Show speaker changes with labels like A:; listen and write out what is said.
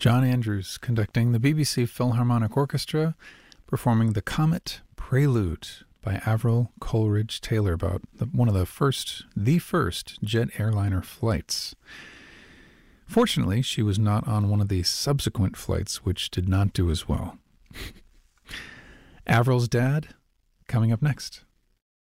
A: John Andrews conducting the BBC Philharmonic Orchestra, performing the Comet Prelude by Avril Coleridge Taylor about one of the first jet airliner flights. Fortunately, she was not on one of the subsequent flights, which did not do as well. Avril's dad, coming up next.